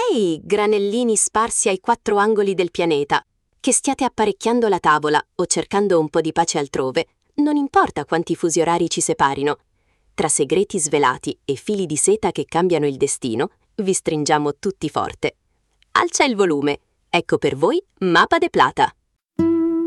Ehi, granellini sparsi ai quattro angoli del pianeta, che stiate apparecchiando la tavola o cercando un po' di pace altrove, non importa quanti fusi orari ci separino. Tra segreti svelati e fili di seta che cambiano il destino, vi stringiamo tutti forte. Alza il volume, ecco per voi Mapa de Plata.